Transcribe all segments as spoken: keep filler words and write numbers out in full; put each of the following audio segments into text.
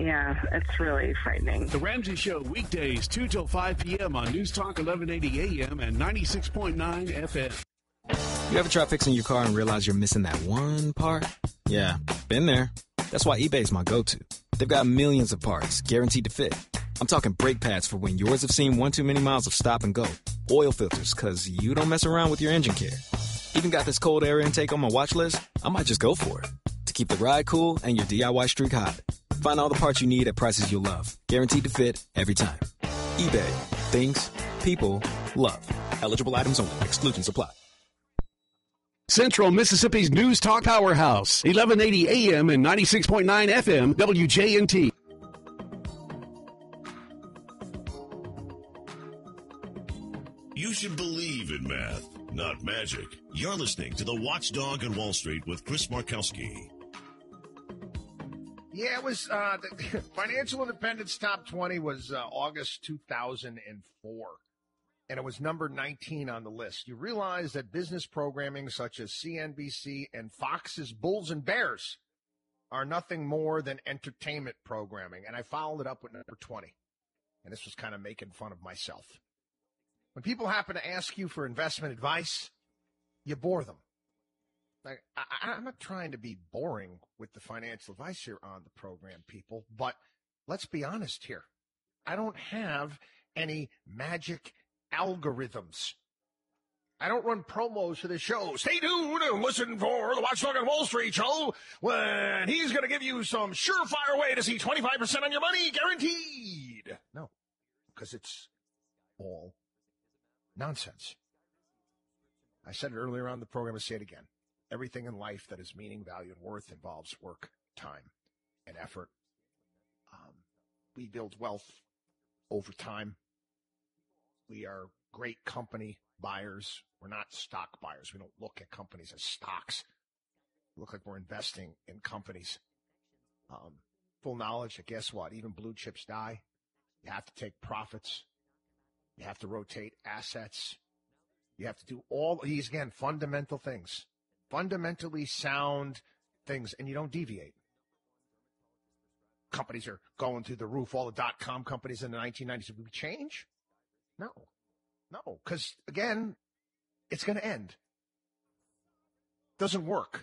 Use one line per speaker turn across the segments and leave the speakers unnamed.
Yeah, it's really frightening.
The Ramsey Show, weekdays, two till five p.m. on News Talk eleven eighty A M and ninety-six point nine F M.
You ever try fixing your car and realize you're missing that one part? Yeah, been there. That's why eBay's my go-to. They've got millions of parts, guaranteed to fit. I'm talking brake pads for when yours have seen one too many miles of stop and go. Oil filters, because you don't mess around with your engine care. Even got this cold air intake on my watch list. I might just go for it. To keep the ride cool and your D I Y streak hot. Find all the parts you need at prices you'll love. Guaranteed to fit every time. eBay. Things. People. Love. Eligible items only. Exclusions apply.
Central Mississippi's News Talk Powerhouse, eleven eighty A M and ninety-six point nine F M, W J N T.
You should believe in math, not magic. You're listening to The Watchdog on Wall Street with Chris Markowski.
Yeah, it was uh, the Financial Independence Top twenty was uh, August two thousand four. And it was number nineteen on the list. You realize that business programming such as C N B C and Fox's Bulls and Bears are nothing more than entertainment programming. And I followed it up with number twenty. And this was kind of making fun of myself. When people happen to ask you for investment advice, you bore them. Like, I, I'm not trying to be boring with the financial advice here on the program, people, but let's be honest here. I don't have any magic algorithms. I don't run promos for the show. Stay tuned and listen for the Watchdog on Wall Street show when he's going to give you some surefire way to see twenty-five percent on your money guaranteed. No, because it's all nonsense. I said it earlier on the program. I say it again. Everything in life that is meaning, value, and worth involves work, time, and effort. Um, we build wealth over time. We are great company buyers. We're not stock buyers. We don't look at companies as stocks. We look like we're investing in companies. Um, full knowledge that guess what? Even blue chips die. You have to take profits. You have to rotate assets. You have to do all these, again, fundamental things. Fundamentally sound things, and you don't deviate. Companies are going through the roof. All the dot-com companies in the nineteen nineties. Did we change? No, no, because, again, it's going to end. Doesn't work.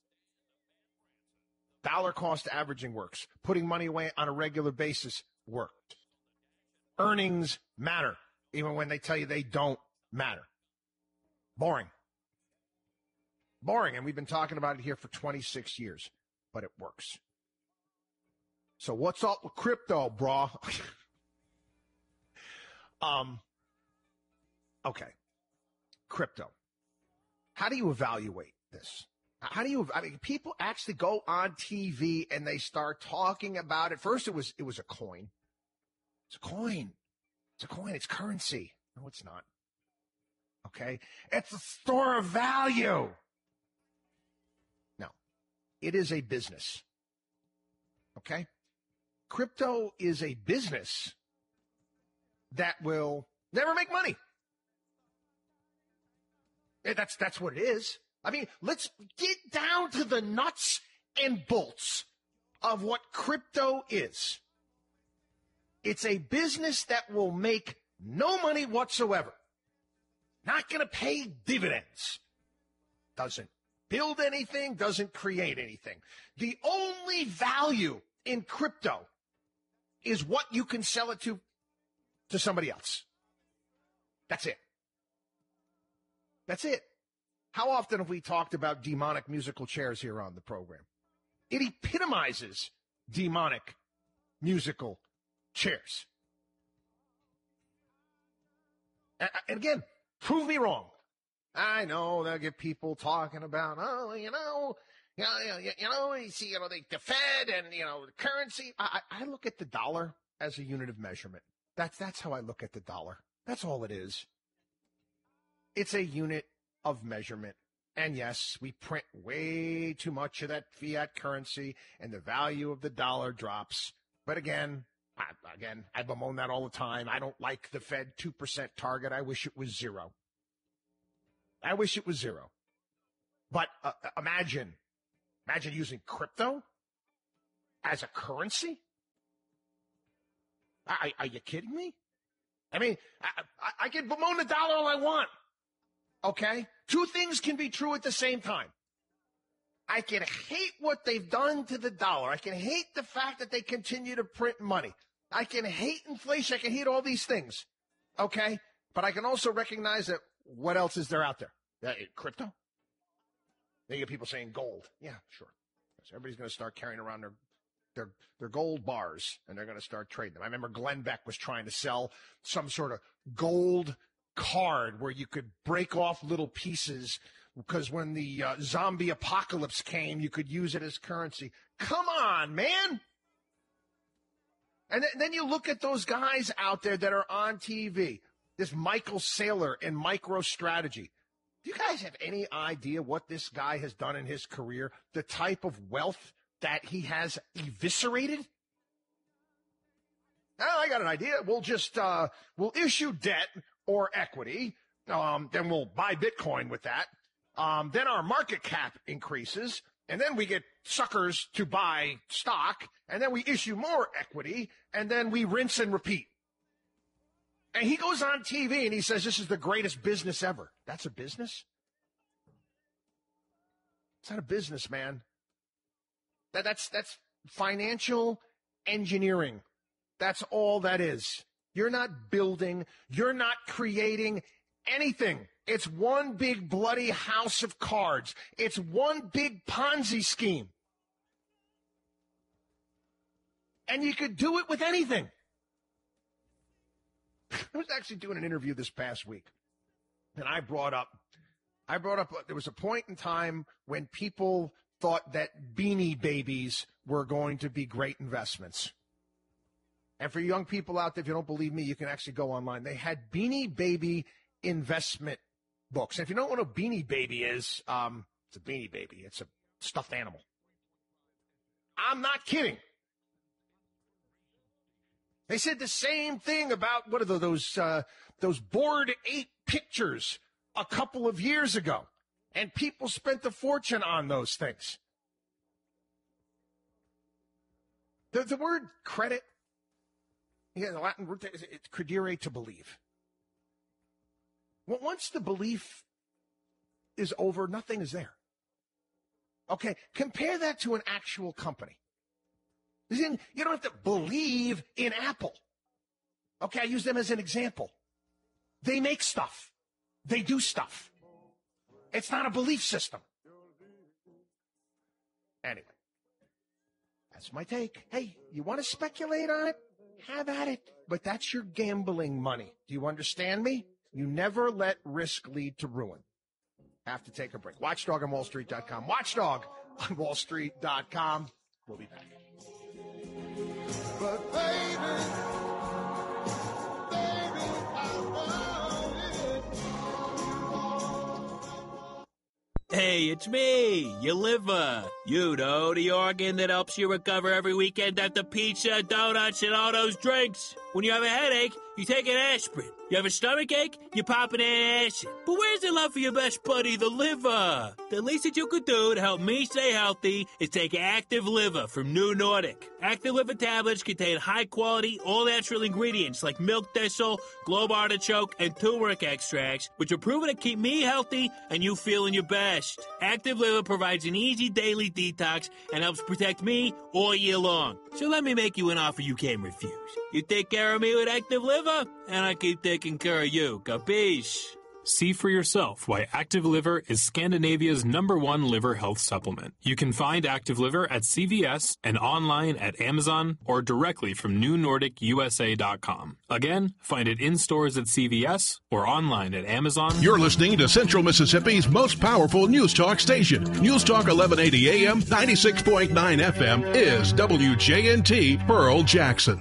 Dollar cost averaging works. Putting money away on a regular basis worked. Earnings matter, even when they tell you they don't matter. Boring. Boring, and we've been talking about it here for twenty-six years, but it works. So what's up with crypto, brah? um, okay, crypto. How do you evaluate this? How do you? I mean, people actually go on T V and they start talking about it. First, it was it was a coin. It's a coin. It's a coin. It's currency. No, it's not. Okay, it's a store of value. No, it is a business. Okay, crypto is a business that will never make money. That's that's what it is. I mean, let's get down to the nuts and bolts of what crypto is. It's a business that will make no money whatsoever. Not going to pay dividends. Doesn't build anything, doesn't create anything. The only value in crypto is what you can sell it to to somebody else. That's it. That's it. How often have we talked about demonic musical chairs here on the program? It epitomizes demonic musical chairs. And again, prove me wrong. I know they'll get people talking about, oh, you know, you know, you know, you see, you know, the, the Fed and, you know, the currency. I, I look at the dollar as a unit of measurement. That's, that's how I look at the dollar. That's all it is. It's a unit of measurement. And yes, we print way too much of that fiat currency and the value of the dollar drops. But again, I, again, I bemoan that all the time. I don't like the Fed two percent target. I wish it was zero. I wish it was zero. But uh, imagine, imagine using crypto as a currency. Are, are you kidding me? I mean, I, I, I can bemoan the dollar all I want, okay? Two things can be true at the same time. I can hate what they've done to the dollar. I can hate the fact that they continue to print money. I can hate inflation. I can hate all these things, okay? But I can also recognize that what else is there out there? Uh, crypto? Then you get people saying gold. Yeah, sure. So everybody's going to start carrying around their, their their gold bars, and they're going to start trading them. I remember Glenn Beck was trying to sell some sort of gold card where you could break off little pieces because when the uh, zombie apocalypse came, you could use it as currency. Come on, man. And th- then you look at those guys out there that are on T V, this Michael Saylor in MicroStrategy. Do you guys have any idea what this guy has done in his career, the type of wealth that he has eviscerated? Well, I got an idea. We'll just, uh, we'll issue debt or equity. Um, then we'll buy Bitcoin with that. Um, then our market cap increases. And then we get suckers to buy stock. And then we issue more equity. And then we rinse and repeat. And he goes on T V and he says, this is the greatest business ever. That's a business? It's not a business, man. That, that's, that's financial engineering. That's all that is. You're not building. You're not creating anything. It's one big bloody house of cards. It's one big Ponzi scheme. And you could do it with anything. I was actually doing an interview this past week, and I brought up, I brought up, there was a point in time when people thought that Beanie Babies were going to be great investments. And for young people out there, if you don't believe me, you can actually go online. They had Beanie Baby investment books. And if you don't know what a Beanie Baby is, um, it's a Beanie Baby. It's a stuffed animal. I'm not kidding. They said the same thing about, what are those, uh, those Bored Ape pictures a couple of years ago. And people spent a fortune on those things. The, the word credit, yeah, the Latin root, it's credere, to believe. Well, once the belief is over, nothing is there. Okay, compare that to an actual company. You don't have to believe in Apple. Okay, I use them as an example. They make stuff. They do stuff. It's not a belief system. Anyway, that's my take. Hey, you want to speculate on it? Have at it. But that's your gambling money. Do you understand me? You never let risk lead to ruin. Have to take a break. Watchdog on Wall Street dot com. Watchdog on Wall Street dot com. We'll be back.
But baby, baby, I want it.
Hey, it's me, your liver. You know, the organ that helps you recover every weekend after pizza, donuts, and all those drinks. When you have a headache, you take an aspirin. You have a stomach ache, you pop an acid. But where's the love for your best buddy, the liver? The least that you could do to help me stay healthy is take Active Liver from New Nordic. Active Liver tablets contain high-quality, all-natural ingredients like milk thistle, globe artichoke, and turmeric extracts, which are proven to keep me healthy and you feeling your best. Active Liver provides an easy daily detox and helps protect me all year long. So let me make you an offer you can't refuse. You take care of me with Active Liver, and I keep taking care of you. Capiche?
See for yourself why Active Liver is Scandinavia's number one liver health supplement. You can find Active Liver at C V S and online at Amazon or directly from new nordic U S A dot com. Again, find it in stores at C V S or online at Amazon.
You're listening to Central Mississippi's most powerful news talk station. News Talk eleven eighty A M, ninety-six point nine F M is W J N T Pearl Jackson.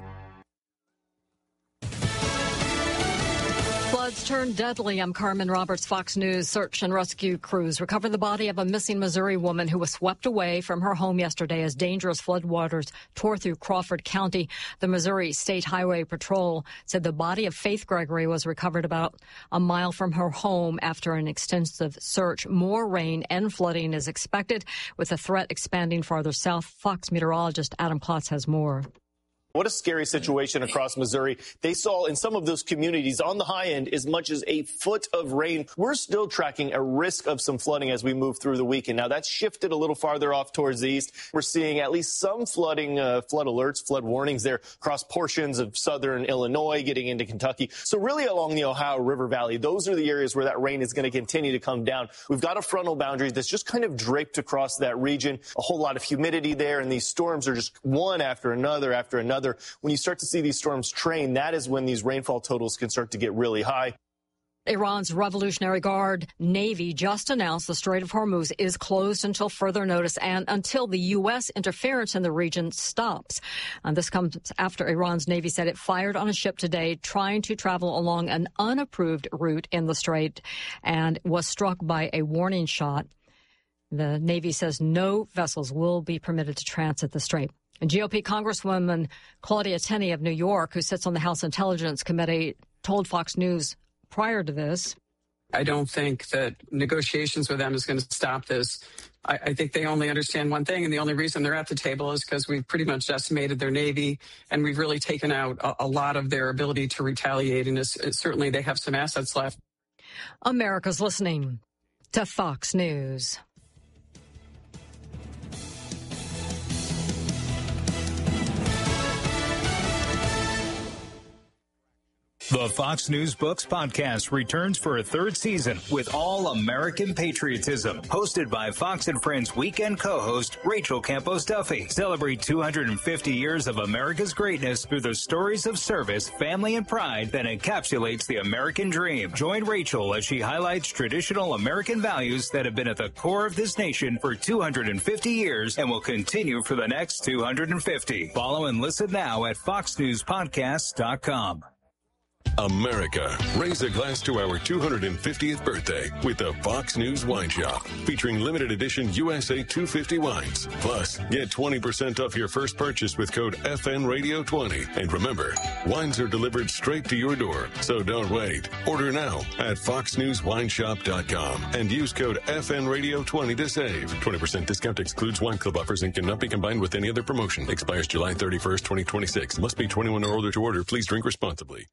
Floods turned deadly. I'm Carmen Roberts, Fox News. Search and rescue crews recovered the body of a missing Missouri woman who was swept away from her home yesterday as dangerous floodwaters tore through Crawford County. The Missouri State Highway Patrol said the body of Faith Gregory was recovered about a mile from her home after an extensive search. More rain and flooding is expected, with the threat expanding farther south. Fox meteorologist Adam Klotz has more.
What a scary situation across Missouri. They saw in some of those communities on the high end as much as a foot of rain. We're still tracking a risk of some flooding as we move through the weekend. Now, that's shifted a little farther off towards the east. We're seeing at least some flooding, uh, flood alerts, flood warnings there across portions of southern Illinois, getting into Kentucky. So really along the Ohio River Valley, those are the areas where that rain is going to continue to come down. We've got a frontal boundary that's just kind of draped across that region. A whole lot of humidity there, and these storms are just one after another after another. When you start to see these storms train, that is when these rainfall totals can start to get really high.
Iran's Revolutionary Guard Navy just announced the Strait of Hormuz is closed until further notice and until the U S interference in the region stops. And this comes after Iran's Navy said it fired on a ship today trying to travel along an unapproved route in the strait and was struck by a warning shot. The Navy says no vessels will be permitted to transit the strait. And G O P Congresswoman Claudia Tenney of New York, who sits on the House Intelligence Committee, told Fox News prior to this.
I don't think that negotiations with them is going to stop this. I, I think they only understand one thing, and the only reason they're at the table is because we've pretty much decimated their Navy, and we've really taken out a, a lot of their ability to retaliate, and it's, it's, certainly they have some assets left.
America's listening to Fox News.
The Fox News Books podcast returns for a third season with All American Patriotism, hosted by Fox and Friends weekend co-host Rachel Campos Duffy. Celebrate two hundred fifty years of America's greatness through the stories of service, family, and pride that encapsulates the American dream. Join Rachel as she highlights traditional American values that have been at the core of this nation for two hundred fifty years and will continue for the next two hundred fifty. Follow and listen now at fox news podcast dot com.
America, raise a glass to our two hundred fiftieth birthday with the Fox News Wine Shop, featuring limited edition U S A two fifty wines. Plus, get twenty percent off your first purchase with code F N Radio twenty. And remember, wines are delivered straight to your door, so don't wait. Order now at fox news wine shop dot com and use code F N Radio twenty to save. twenty percent discount excludes wine club offers and cannot be combined with any other promotion. Expires July thirty-first, twenty twenty-six. Must be twenty-one or older to order. Please drink responsibly.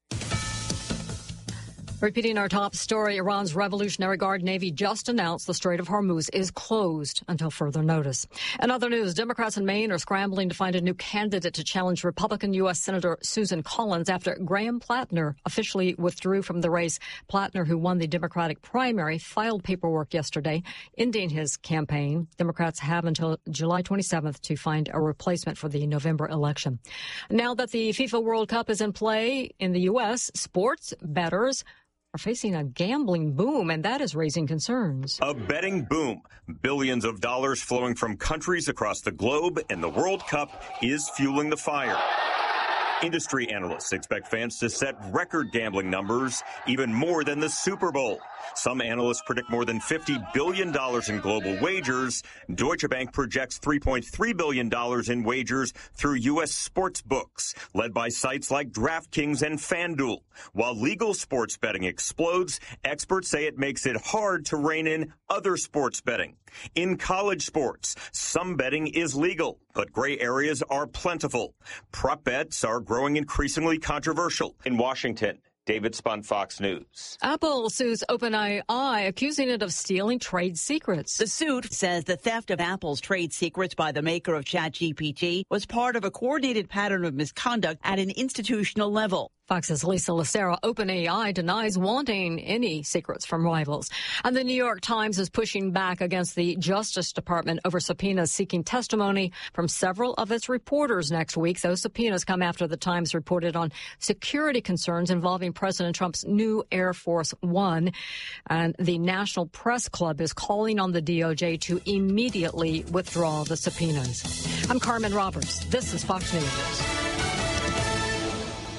Repeating our top story, Iran's Revolutionary Guard Navy just announced the Strait of Hormuz is closed until further notice. In other news, Democrats in Maine are scrambling to find a new candidate to challenge Republican U S Senator Susan Collins after Graham Plattner officially withdrew from the race. Plattner, who won the Democratic primary, filed paperwork yesterday ending his campaign. Democrats have until July twenty-seventh to find a replacement for the November election. Now that the FIFA World Cup is in play in the U S, sports bettors are facing a gambling boom, and that is raising concerns.
A betting boom. Billions of dollars flowing from countries across the globe, and the World Cup is fueling the fire. Industry analysts expect fans to set record gambling numbers, even more than the Super Bowl. Some analysts predict more than fifty billion dollars in global wagers. Deutsche Bank projects three point three billion dollars in wagers through U S sports books, led by sites like DraftKings and FanDuel. While legal sports betting explodes, experts say it makes it hard to rein in other sports betting. In college sports, some betting is legal, but gray areas are plentiful. Prop bets are growing increasingly controversial. In Washington, David Spun, Fox News.
Apple sues OpenAI, accusing it of stealing trade secrets.
The suit says the theft of Apple's trade secrets by the maker of ChatGPT was part of a coordinated pattern of misconduct at an institutional level.
Fox's Lisa Lucera. OpenAI denies wanting any secrets from rivals. And the New York Times is pushing back against the Justice Department over subpoenas seeking testimony from several of its reporters next week. Those subpoenas come after the Times reported on security concerns involving President Trump's new Air Force One. And the National Press Club is calling on the D O J to immediately withdraw the subpoenas. I'm Carmen Roberts. This is Fox News.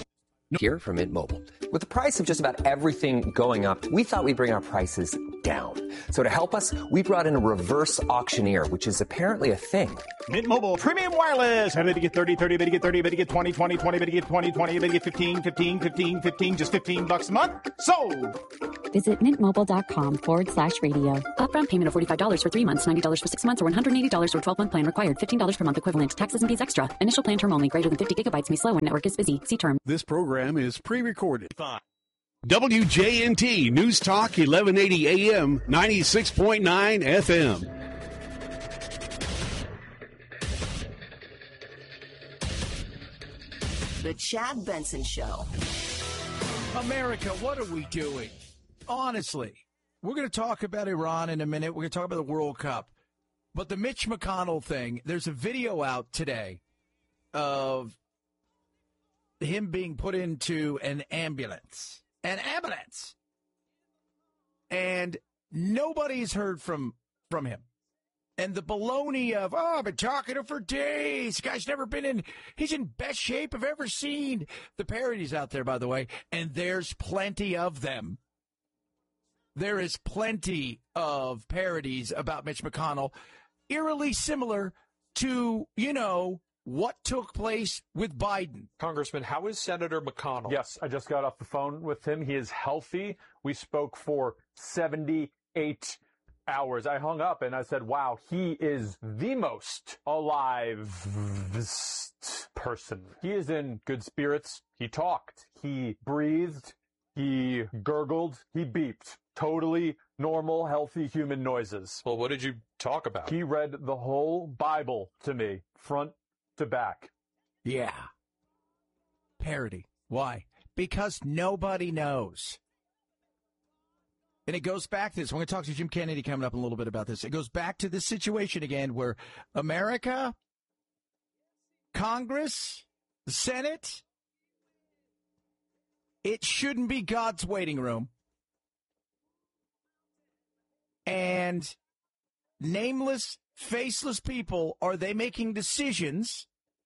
Here from Mint Mobile. With the price of just about everything going up, we thought we'd bring our prices down. So to help us, we brought in a reverse auctioneer, which is apparently a thing.
Mint Mobile Premium Wireless. How to get thirty, thirty, how to get thirty, how to get twenty, twenty, twenty, how to get twenty, twenty, how to get fifteen, fifteen, fifteen, fifteen, just fifteen bucks a month? Sold!
Visit mintmobile.com forward slash radio. Upfront payment of forty-five dollars for three months, ninety dollars for six months, or one hundred eighty dollars for a twelve-month plan required. fifteen dollars per month equivalent. Taxes and fees extra. Initial plan term only. Greater than fifty gigabytes may slow when network is busy. See term.
This program is pre-recorded. W J N T News Talk eleven eighty A M, ninety-six point nine F M.
The Chad Benson Show.
America, what are we doing? Honestly, we're going to talk about Iran in a minute. We're going to talk about the World Cup. But the Mitch McConnell thing, there's a video out today of him being put into an ambulance. An ambulance. And nobody's heard from, from him. And the baloney of, oh, I've been talking to him for days. The guy's never been in, he's in best shape I've ever seen. The parodies out there, by the way, and there's plenty of them. There is plenty of parodies about Mitch McConnell, eerily similar to, you know, what took place with Biden.
Congressman, how is Senator McConnell?
Yes, I just got off the phone with him. He is healthy. We spoke for seventy-eight hours. I hung up and I said, wow, he is the most alive person. He is in good spirits. He talked. He breathed. He gurgled. He beeped. Totally normal, healthy human noises.
Well, what did you talk about?
He read the whole Bible to me, front to back.
Yeah. Parody. Why? Because nobody knows. And it goes back to this. We're going to talk to Jim Kennedy coming up in a little bit about this. It goes back to this situation again where America, Congress, the Senate, it shouldn't be God's waiting room. And nameless, faceless people, are they making decisions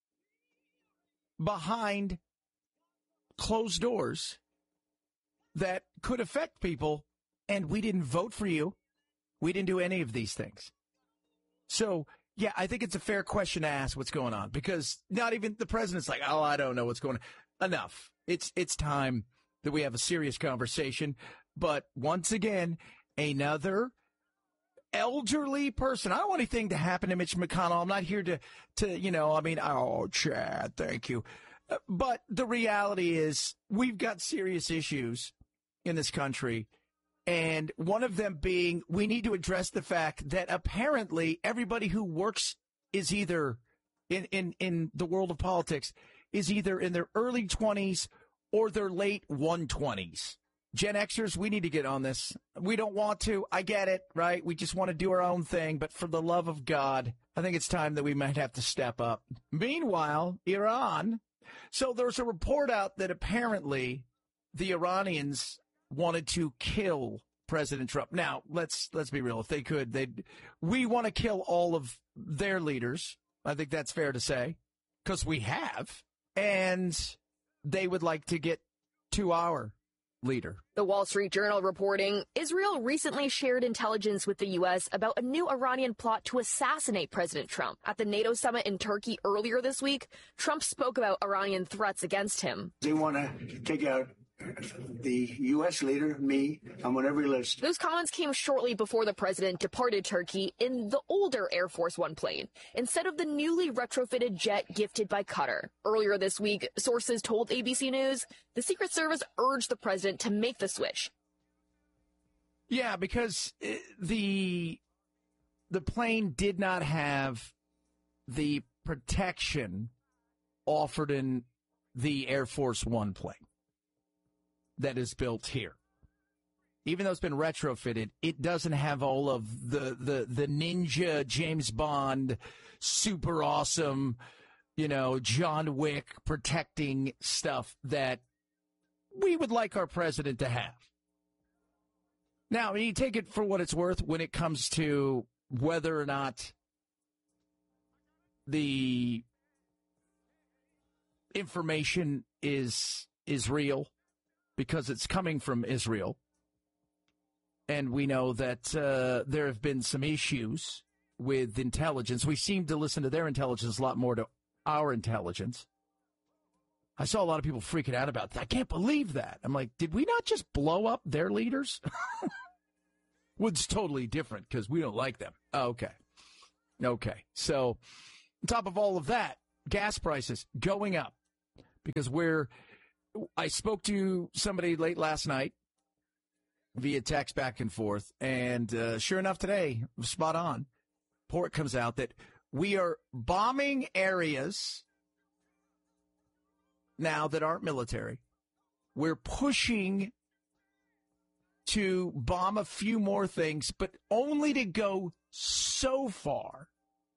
behind closed doors that could affect people? And we didn't vote for you. We didn't do any of these things. So, yeah, I think it's a fair question to ask what's going on, because not even the president's like, oh, I don't know what's going on. Enough. It's it's time that we have a serious conversation. But once again, another elderly person. I don't want anything to happen to Mitch McConnell. I'm not here to, to you know, I mean, oh, Chad, thank you. But the reality is we've got serious issues in this country. And one of them being, we need to address the fact that apparently everybody who works is either in, in, in the world of politics is either in their early twenties or their late one twenties. Gen Xers, we need to get on this. We don't want to. I get it, right? We just want to do our own thing. But for the love of God, I think it's time that we might have to step up. Meanwhile, Iran. So there's a report out that apparently the Iranians wanted to kill President Trump. Now, let's let's be real. If they could, they'd. We want to kill all of their leaders. I think that's fair to say, because we have. And they would like to get to our leader.
The Wall Street Journal reporting, Israel recently shared intelligence with the U S about a new Iranian plot to assassinate President Trump. At the NATO summit in Turkey earlier this week, Trump spoke about Iranian threats against him.
They want to take out the U S leader, me, I'm on every list.
Those comments came shortly before the president departed Turkey in the older Air Force One plane, instead of the newly retrofitted jet gifted by Qatar. Earlier this week, sources told A B C News the Secret Service urged the president to make the switch.
Yeah, because the the plane did not have the protection offered in the Air Force One plane that is built here. Even though it's been retrofitted, it doesn't have all of the, the, the ninja James Bond, super awesome, you know, John Wick protecting stuff that we would like our president to have. Now, you take it for what it's worth when it comes to whether or not the information is is real because it's coming from Israel. And we know that uh, there have been some issues with intelligence. We seem to listen to their intelligence a lot more to our intelligence. I saw a lot of people freaking out about that. I can't believe that. I'm like, did we not just blow up their leaders? Well, it's totally different because we don't like them. Oh, okay. Okay. So on top of all of that, gas prices going up because we're, I spoke to somebody late last night via text back and forth, and uh, sure enough today, spot on, report comes out that we are bombing areas now that aren't military. We're pushing to bomb a few more things, but only to go so far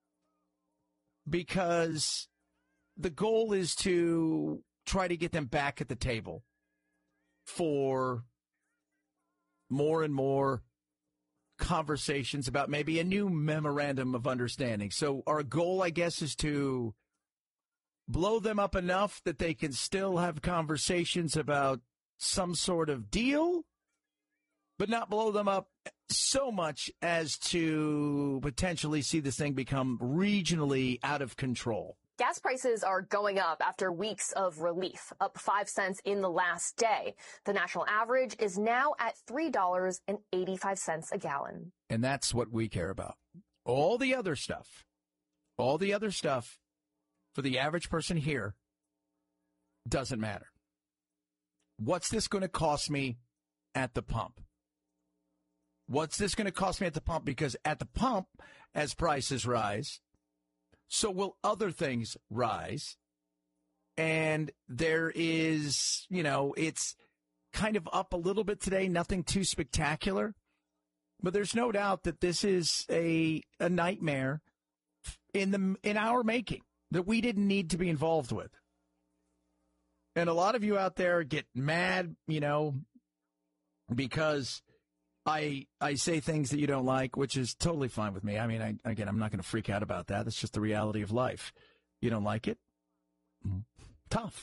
because the goal is to try to get them back at the table for more and more conversations about maybe a new memorandum of understanding. So our goal, I guess, is to blow them up enough that they can still have conversations about some sort of deal, but not blow them up so much as to potentially see this thing become regionally out of control.
Gas prices are going up after weeks of relief, up five cents in the last day. The national average is now at three dollars and eighty-five cents a gallon.
And that's what we care about. All the other stuff, all the other stuff for the average person here doesn't matter. What's this going to cost me at the pump? What's this going to cost me at the pump? Because at the pump, as prices rise, so will other things rise. And there is, you know, it's kind of up a little bit today, nothing too spectacular. But there's no doubt that this is a a nightmare in the in our making that we didn't need to be involved with. And a lot of you out there get mad, you know, because I I say things that you don't like, which is totally fine with me. I mean, I, again, I'm not going to freak out about that. That's just the reality of life. You don't like it? Tough.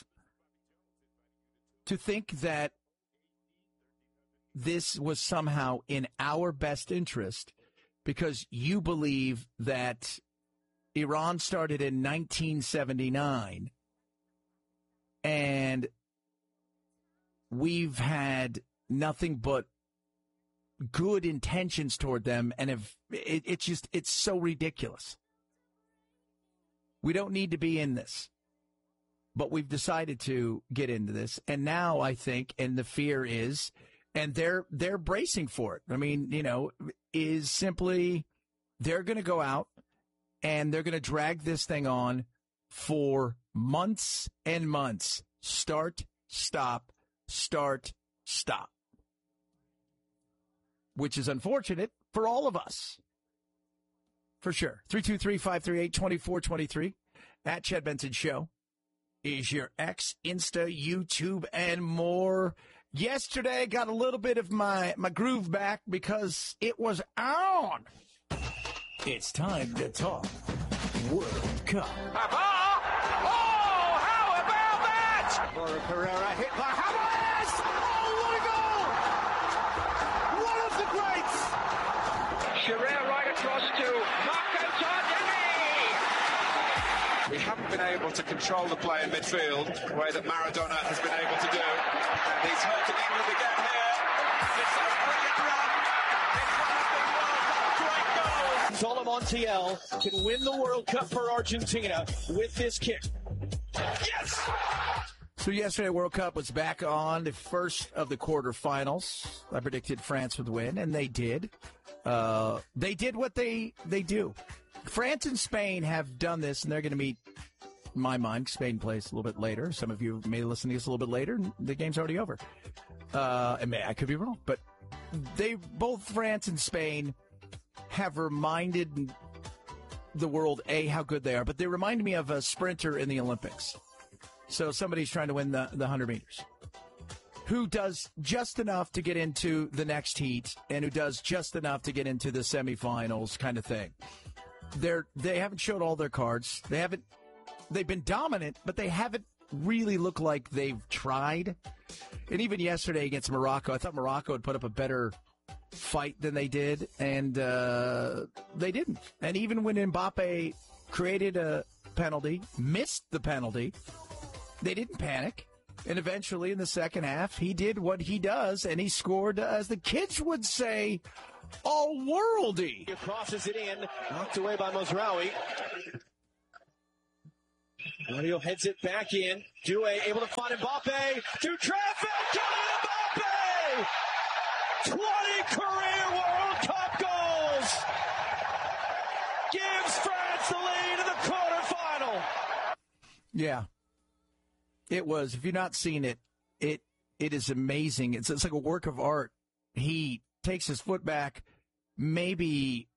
To think that this was somehow in our best interest because you believe that Iran started in nineteen seventy-nine and we've had nothing but good intentions toward them, and if it, it's just it's so ridiculous. We don't need to be in this, but we've decided to get into this, and now I think, and the fear is, and they're they're bracing for it. I mean, you know, is simply they're going to go out and they're going to drag this thing on for months and months. Start, stop, start, stop. Which is unfortunate for all of us. For sure. three two three, five three eight, two four two three. At Chad Benson Show is your X, Insta, YouTube, and more. Yesterday, got a little bit of my, my groove back because it was on. It's time to talk World Cup.
Oh, how about that? Laura Pereira hit by Hamas. Oh, what a goal! One of the greats.
Sherrill right across to Marco Tardelli.
We haven't been able to control the play in midfield the way that Maradona has been able to do. And he's hurting England again here. It's a brilliant run. It's one of the World Cup great goals.
Solo Montiel can win the World Cup for Argentina with this kick.
Yes!
So yesterday, World Cup was back on, the first of the quarterfinals. I predicted France would win, and they did. Uh, they did what they, they do. France and Spain have done this, and they're going to meet, in my mind, Spain plays a little bit later. Some of you may listen to this a little bit later, and the game's already over. Uh, and may, I could be wrong, but they both France and Spain have reminded the world, A, how good they are, but they remind me of a sprinter in the Olympics. So somebody's trying to win the, the one hundred meters, who does just enough to get into the next heat and who does just enough to get into the semifinals kind of thing. They're, they haven't showed all their cards. They haven't, they've been dominant, but they haven't really look like they've tried. And even yesterday against Morocco, I thought Morocco had put up a better fight than they did, and uh, they didn't. And even when Mbappe created a penalty, missed the penalty, they didn't panic. And eventually, in the second half, he did what he does, and he scored, uh, as the kids would say, all-worldy.
He crosses it in, knocked away by Mazraoui. Mario heads it back in. Due able to find Mbappe. To traffic, Kylian Mbappe! twenty career World Cup goals! Gives France the lead in the quarterfinal.
Yeah. It was. If you've not seen it, it it is amazing. It's, it's like a work of art. He takes his foot back maybe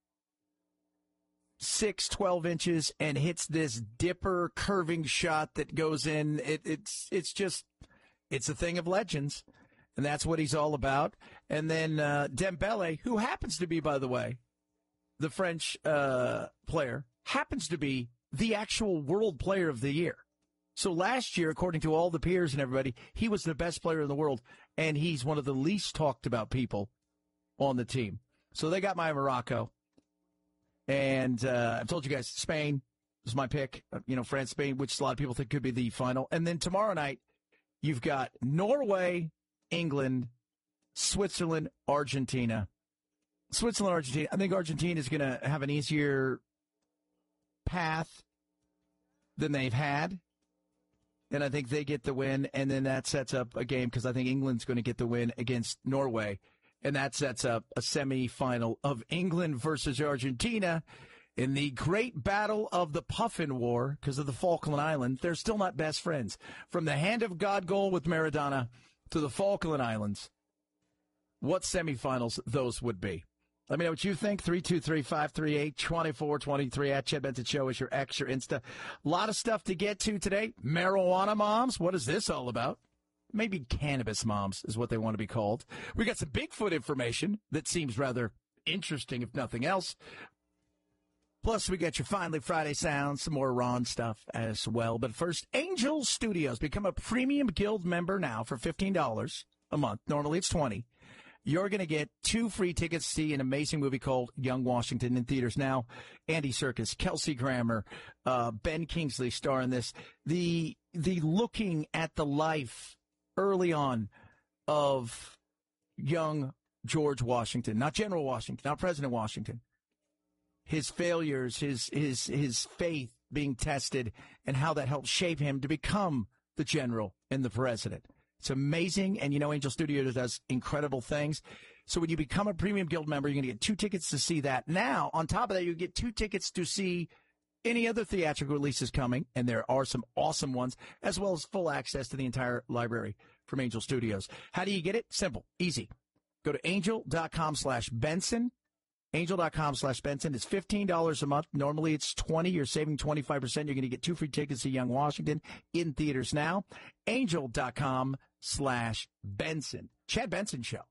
six, twelve inches and hits this dipper curving shot that goes in. It, it's it's just, it's a thing of legends, and that's what he's all about. And then uh, Dembele, who happens to be, by the way, the French uh, player, happens to be the actual world player of the year. So last year, according to all the peers and everybody, he was the best player in the world, and he's one of the least talked about people on the team. So they got my Morocco. And uh, I've told you guys, Spain is my pick. You know, France, Spain, which a lot of people think could be the final. And then tomorrow night, you've got Norway, England, Switzerland, Argentina. Switzerland, Argentina. I think Argentina is going to have an easier path than they've had. And I think they get the win, and then that sets up a game because I think England's going to get the win against Norway. And that sets up a semifinal of England versus Argentina in the great battle of the Puffin War because of the Falkland Islands. They're still not best friends. From the hand of God goal with Maradona to the Falkland Islands, what semifinals those would be. Let me know what you think. three two three, five three eight, two four two three at Chad Benson Show is your X, your Insta. A lot of stuff to get to today. Marijuana moms, what is this all about? Maybe cannabis moms is what they want to be called. We got some Bigfoot information that seems rather interesting, if nothing else. Plus, we got your Finally Friday sounds, some more Ron stuff as well. But first, Angel Studios. Become a Premium Guild member now for fifteen dollars a month. Normally, it's twenty dollars. You're going to get two free tickets to see an amazing movie called Young Washington in theaters now. Andy Serkis, Kelsey Grammer, uh, Ben Kingsley star in this. The the looking at the life early on of young George Washington, not General Washington, not President Washington. His failures, his his his faith being tested, and how that helped shape him to become the general and the president. It's amazing, and you know Angel Studios does incredible things. So when you become a Premium Guild member, you're going to get two tickets to see that. Now, on top of that, you get two tickets to see any other theatrical releases coming, and there are some awesome ones, as well as full access to the entire library from Angel Studios. How do you get it? Simple, easy. Go to angel.com slash Benson. Angel.com slash Benson. It's fifteen dollars a month. Normally it's twenty dollars. You're saving twenty-five percent. You're going to get two free tickets to Young Washington in theaters now. Angel.com slash Benson. Chad Benson Show.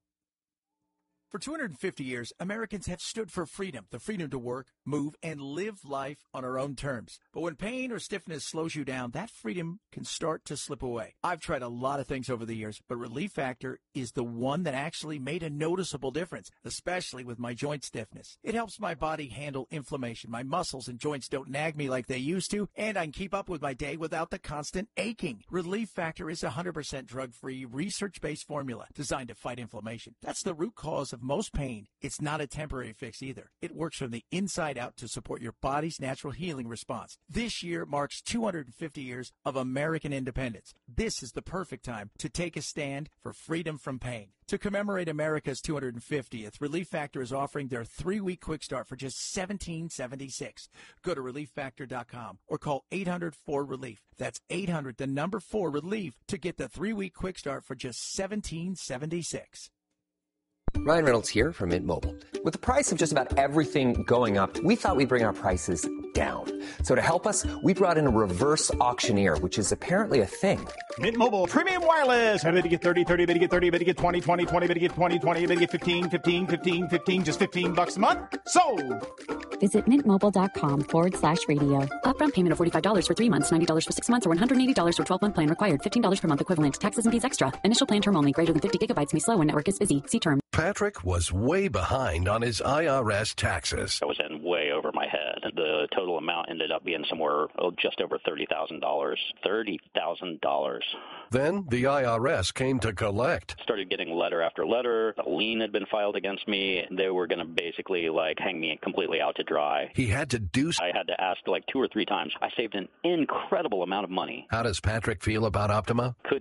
For two hundred fifty years, Americans have stood for freedom, the freedom to work, move, and live life on our own terms. But when pain or stiffness slows you down, that freedom can start to slip away. I've tried a lot of things over the years, but Relief Factor is the one that actually made a noticeable difference, especially with my joint stiffness. It helps my body handle inflammation. My muscles and joints don't nag me like they used to, and I can keep up with my day without the constant aching. Relief Factor is a one hundred percent drug-free, research-based formula designed to fight inflammation. That's the root cause of most pain. It's not a temporary fix either. It works from the inside out to support your body's natural healing response. This year marks two hundred fifty years of American independence. This is the perfect time to take a stand for freedom from pain. To commemorate America's two hundred fiftieth, Relief Factor is offering their three-week quick start for just seventeen seventy-six. Go to relief factor dot com or call eight hundred four relief. That's eight hundred, the number four, relief, to get the three-week quick start for just seventeen seventy-six.
Ryan Reynolds here from Mint Mobile. With the price of just about everything going up, we thought we'd bring our prices down. So to help us, we brought in a reverse auctioneer, which is apparently a thing.
Mint Mobile Premium Wireless. How to get thirty, thirty, how to get thirty, how to get twenty, twenty, twenty, how to get twenty, twenty, how to get fifteen, fifteen, fifteen, fifteen, just fifteen bucks a month? Sold!
Visit mintmobile.com forward slash radio. Upfront payment of forty-five dollars for three months, ninety dollars for six months, or one hundred eighty dollars for twelve-month plan required. fifteen dollars per month equivalent. Taxes and fees extra. Initial plan term only. Greater than fifty gigabytes may slow when network is busy. See term.
Patrick was way behind on his I R S taxes.
I was in way over my head. The total amount ended up being somewhere oh, just over thirty thousand dollars. thirty thousand dollars.
Then the I R S came to collect.
Started getting letter after letter. A lien had been filed against me. They were going to basically like hang me completely out to dry.
He had to do.
I had to ask like two or three times. I saved an incredible amount of money.
How does Patrick feel about Optima?
Could